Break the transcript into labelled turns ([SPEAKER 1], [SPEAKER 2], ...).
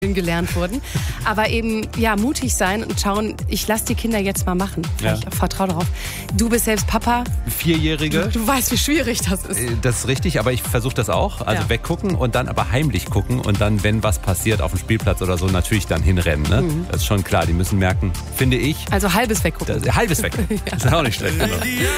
[SPEAKER 1] Film gelernt wurden. Aber eben, ja, mutig sein und schauen, ich lasse die Kinder jetzt mal machen. Ich vertraue darauf. Du bist selbst Papa.
[SPEAKER 2] 4-Jährige.
[SPEAKER 1] Du weißt, wie schwierig das ist.
[SPEAKER 2] Das ist richtig, aber ich versuche das auch. Also weggucken und dann aber heimlich gucken und dann, wenn was passiert auf dem Spielplatz oder so, natürlich dann hinrennen. Ne? Das ist schon klar, die müssen merken, finde ich.
[SPEAKER 1] Also halbes weggucken.
[SPEAKER 2] Halbes weggucken. Das ist auch nicht schlecht. Genau.